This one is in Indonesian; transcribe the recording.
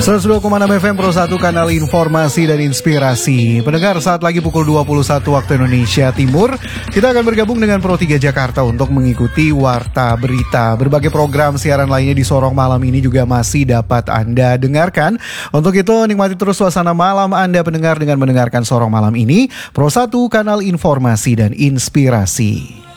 102,6 FM Pro 1 kanal informasi dan inspirasi. Pendengar, saat lagi pukul 21 waktu Indonesia Timur, kita akan bergabung dengan Pro 3 Jakarta untuk mengikuti Warta Berita. Berbagai program siaran lainnya di Sorong malam ini juga masih dapat Anda dengarkan. Untuk itu, nikmati terus suasana malam Anda pendengar dengan mendengarkan Sorong malam ini, Pro 1 kanal informasi dan inspirasi.